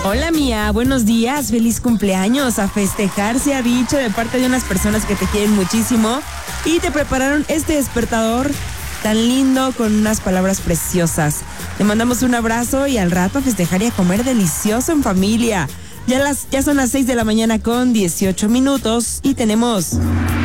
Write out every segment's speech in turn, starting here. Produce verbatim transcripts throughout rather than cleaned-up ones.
Hola Mía, buenos días, feliz cumpleaños. A festejar se ha dicho de parte de unas personas que te quieren muchísimo y te prepararon este despertador tan lindo con unas palabras preciosas. Te mandamos un abrazo y al rato a festejar y a comer delicioso en familia. Ya, las, ya son las seis de la mañana con dieciocho minutos y tenemos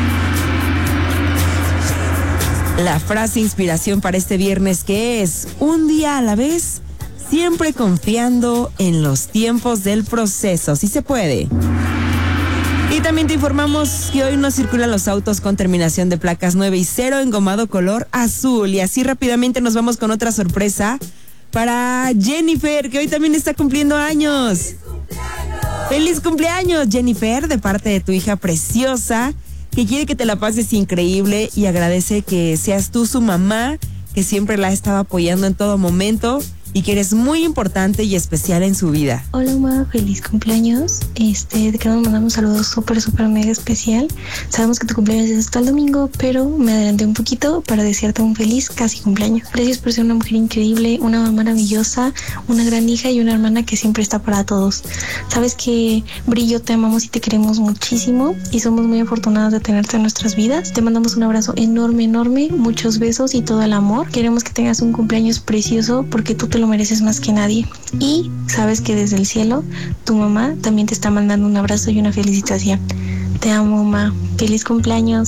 la frase inspiración para este viernes, que es un día a la vez, siempre confiando en los tiempos del proceso. Sí se puede. Y también te informamos que hoy no circulan los autos con terminación de placas nueve y cero engomado color azul. Y así rápidamente nos vamos con otra sorpresa para Jennifer, que hoy también está cumpliendo años. ¡Feliz cumpleaños, Jennifer! De parte de tu hija preciosa, que quiere que te la pases increíble y agradece que seas tú su mamá, que siempre la ha estado apoyando en todo momento y que eres muy importante y especial en su vida. Hola, mamá, feliz cumpleaños. Este, te queremos mandar un saludo súper, súper mega especial. Sabemos que tu cumpleaños es hasta el domingo, pero me adelanté un poquito para desearte un feliz casi cumpleaños. Gracias por ser una mujer increíble, una mamá maravillosa, una gran hija y una hermana que siempre está para todos. Sabes que Brillo te amamos y te queremos muchísimo y somos muy afortunadas de tenerte en nuestras vidas. Te mandamos un abrazo enorme, enorme, muchos besos y todo el amor. Queremos que tengas un cumpleaños precioso porque tú te lo mereces más que nadie. Y sabes que desde el cielo tu mamá también te está mandando un abrazo y una felicitación. Te amo, mamá. Feliz cumpleaños.